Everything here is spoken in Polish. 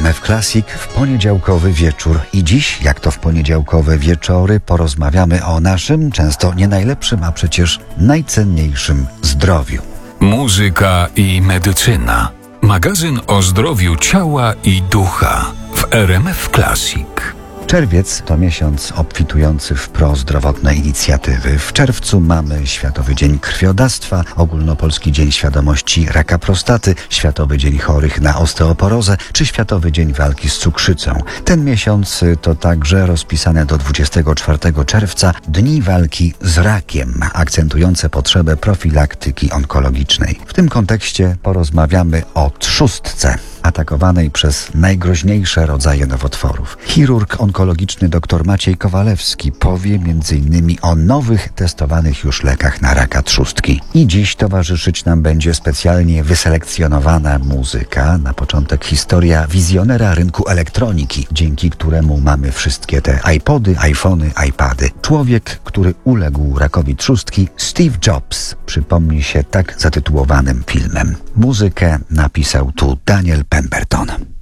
RMF Classic w poniedziałkowy wieczór. I dziś, jak to w poniedziałkowe wieczory, porozmawiamy o naszym, często nie najlepszym, a przecież najcenniejszym zdrowiu. Muzyka i medycyna. Magazyn o zdrowiu ciała i ducha w RMF Classic. Czerwiec to miesiąc obfitujący w prozdrowotne inicjatywy. W czerwcu mamy Światowy Dzień Krwiodawstwa, Ogólnopolski Dzień Świadomości Raka Prostaty, Światowy Dzień Chorych na Osteoporozę czy Światowy Dzień Walki z Cukrzycą. Ten miesiąc to także rozpisane do 24 czerwca Dni Walki z Rakiem, akcentujące potrzebę profilaktyki onkologicznej. W tym kontekście porozmawiamy o trzustce, atakowanej przez najgroźniejsze rodzaje nowotworów. Chirurg onkologiczny dr Maciej Kowalewski powie m.in. o nowych testowanych już lekach na raka trzustki. I dziś towarzyszyć nam będzie specjalnie wyselekcjonowana muzyka. Na początek historia wizjonera rynku elektroniki, dzięki któremu mamy wszystkie te iPody, iPhony, iPady. Człowiek, który uległ rakowi trzustki, Steve Jobs, przypomni się tak zatytułowanym filmem. Muzykę napisał tu Daniel Pemberton.